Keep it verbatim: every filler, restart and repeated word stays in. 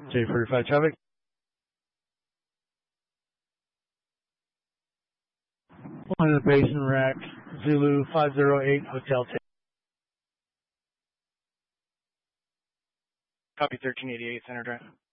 J forty-five traffic. One of the Basin Rack, Zulu five zero eight, Hotel T. Copy thirteen eighty-eight, Center Drive.